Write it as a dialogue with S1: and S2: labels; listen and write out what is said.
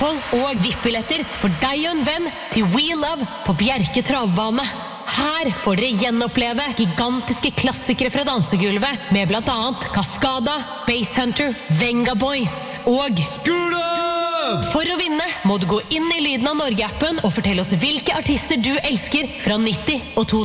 S1: opphold og VIP-billetter for deg og en venn til We Love på Bjerke travbane. Her får dere gjenoppleve gigantiske klassikere fra dansegulvet med blant annet Cascada, Basshunter, Venga Boys og For å vinne må du gå inn i Lyden av Norge-appen og fortelle oss hvilke artister du elsker fra 90 og 2000.